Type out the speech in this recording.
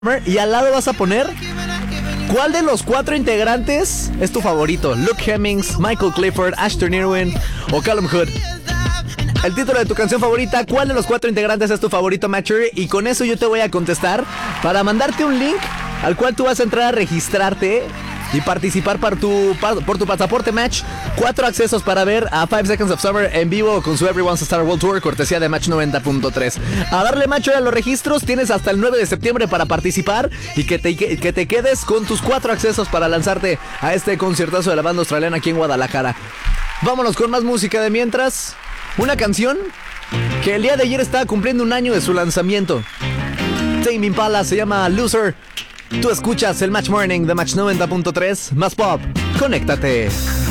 Y al lado vas a poner ¿cuál de los 4 integrantes es tu favorito? Luke Hemmings, Michael Clifford, Ashton Irwin o Callum Hood. El título de tu canción favorita, ¿cuál de los 4 integrantes es tu favorito, Matcher? Y con eso yo te voy a contestar para mandarte un link al cual tú vas a entrar a registrarte y participar por tu pasaporte Match. 4 accesos para ver a 5 Seconds of Summer en vivo con su Everyone's a Star World Tour, cortesía de Match 90.3. A darle Match a los registros, tienes hasta el 9 de septiembre para participar y que te quedes con tus 4 accesos para lanzarte a este conciertazo de la banda australiana aquí en Guadalajara. Vámonos con más música de mientras. Una canción que el día de ayer estaba cumpliendo un año de su lanzamiento. Tame Impala, se llama Loser. Tú escuchas el Match Morning de Match 90.3. Más pop, conéctate.